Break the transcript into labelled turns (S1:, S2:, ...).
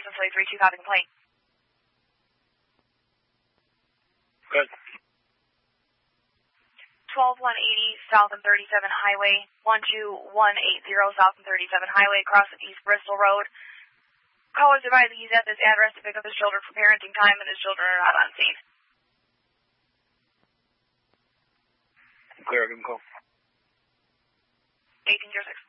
S1: Cincinnati 32, copy complaint.
S2: Good.
S1: 12180 South and 37 Highway, 12180 South and 37 Highway, across of East Bristol Road. Callers advised that he's at this address to pick up his children for parenting time, and his children are not on scene.
S2: Clear, give him a call.
S1: 1806.